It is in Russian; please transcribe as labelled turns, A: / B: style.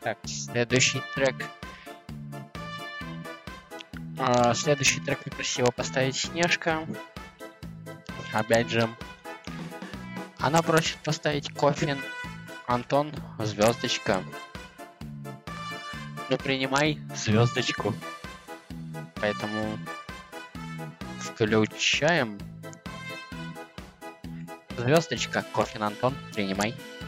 A: Так, следующий трек. Следующий трек красиво поставить Снежка. Опять же. Она просит поставить Кофин. Антон, звездочка. Ну принимай звездочку. Поэтому включаем. Звездочка, Кофин Антон, принимай.